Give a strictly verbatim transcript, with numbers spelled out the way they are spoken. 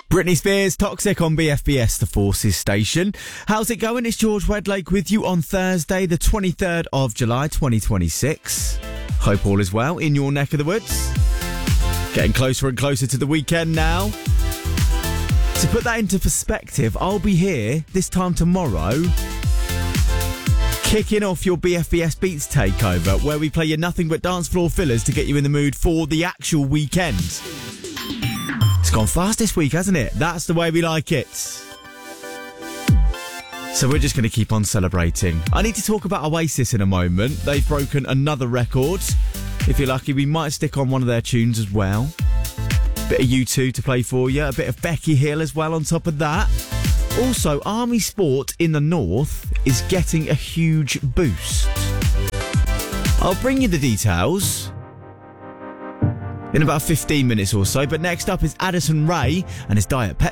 Britney Spears, Toxic on B F B S, the Forces station. How's it going? It's George Wedlake with you on Thursday, the twenty-third of July, twenty twenty-six. Hope all is well in your neck of the woods. Getting closer and closer to the weekend now. To put that into perspective, I'll be here this time tomorrow, kicking off your B F B S Beats takeover, where we play you nothing but dance floor fillers to get you in the mood for the actual weekend. It's gone fast this week, hasn't it? That's the way we like it. So we're just going to keep on celebrating. I need to talk about Oasis in a moment. They've broken another record. If you're lucky, we might stick on one of their tunes as well. Bit of U two to play for you. A bit of Becky Hill as well on top of that. Also, Army Sport in the north is getting a huge boost. I'll bring you the details in about fifteen minutes or so, but next up is Addison Rae and his Diet Pepsi.